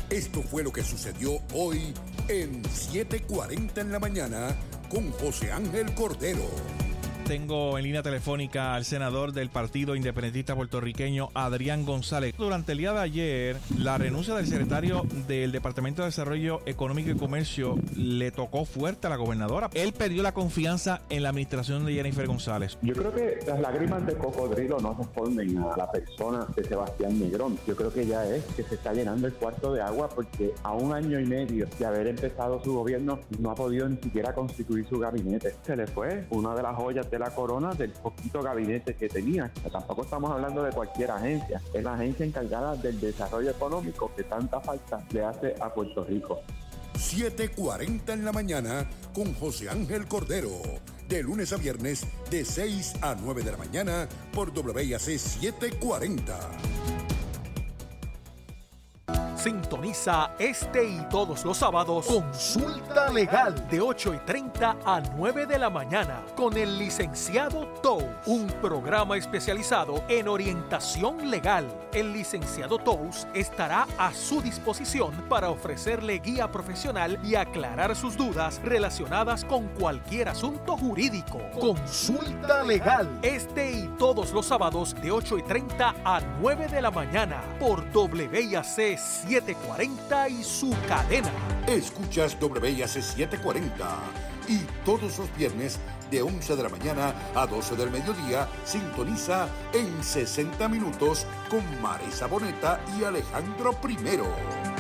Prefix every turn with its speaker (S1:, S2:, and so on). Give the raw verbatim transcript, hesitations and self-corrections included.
S1: Esto fue lo que sucedió hoy en siete cuarenta en la mañana con José Ángel Cordero.
S2: Tengo en línea telefónica al senador del Partido Independentista Puertorriqueño, Adrián González. Durante el día de ayer, la renuncia del secretario del Departamento de Desarrollo Económico y Comercio le tocó fuerte a la gobernadora. Él perdió la confianza en la administración de Jennifer González.
S3: Yo creo que las lágrimas de cocodrilo no responden a la persona de Sebastián Negrón. Yo creo que ya es que se está llenando el cuarto de agua porque a un año y medio de haber empezado su gobierno no ha podido ni siquiera constituir su gabinete. Se le fue una de las joyas de la corona del poquito gabinete que tenía. Tampoco estamos hablando de cualquier agencia, es la agencia encargada del desarrollo económico que tanta falta le hace a Puerto Rico.
S1: siete cuarenta en la mañana con José Ángel Cordero, de lunes a viernes de seis a nueve de la mañana por W I A C setecientos cuarenta.
S4: Sintoniza este y todos los sábados Consulta Legal de ocho y treinta a nueve de la mañana con el licenciado Tous, un programa especializado en orientación legal. El licenciado Tous estará a su disposición para ofrecerle guía profesional y aclarar sus dudas relacionadas con cualquier asunto jurídico. Consulta Legal este y todos los sábados de ocho y treinta a nueve de la mañana por W I A C setecientos cuarenta y su cadena.
S1: Escuchas W I A C setecientos cuarenta y todos los viernes de once de la mañana a doce del mediodía sintoniza en sesenta minutos con Marisa Boneta y Alejandro Primero.